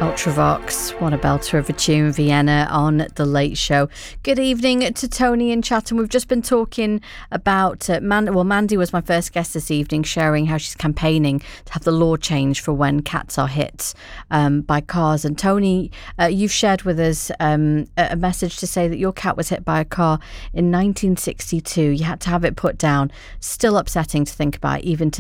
Ultravox, what a belter of a tune, Vienna on The Late Show. Good evening to Tony in Chatham. We've just been talking about, Mandy was my first guest this evening, sharing how she's campaigning to have the law changed for when cats are hit by cars. And Tony, you've shared with us a message to say that your cat was hit by a car in 1962. You had to have it put down. Still upsetting to think about, even